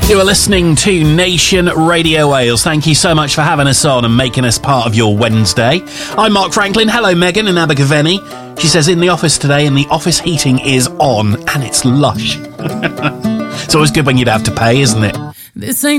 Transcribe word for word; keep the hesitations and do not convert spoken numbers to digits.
You are listening to Nation Radio Wales. Thank you so much for having us on and making us part of your Wednesday. I'm Mark Franklin. Hello, Megan in Abergavenny. She says, in the office today, and the office heating is on, and it's lush. It's always good when you don't have to pay, isn't it? This ain't